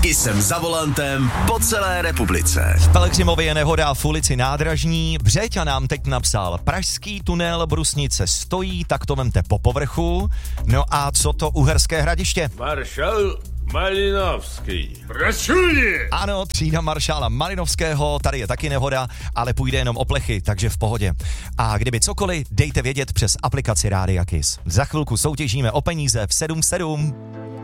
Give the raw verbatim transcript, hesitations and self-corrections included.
Kisem za volantem po celé republice. V Pelhřimově je nehoda v ulici Nádražní. Břeťa nám teď napsal: pražský tunel Brusnice stojí, tak to vemte po povrchu. No a co to Uherské Hradiště? Maršal Malinovský. Pracuji! Ano, třída maršála Malinovského, tady je taky nehoda, ale půjde jenom o plechy, takže v pohodě. A kdyby cokoliv, dejte vědět přes aplikaci Rádia Kiss. Za chvilku soutěžíme o peníze v sedm sedm.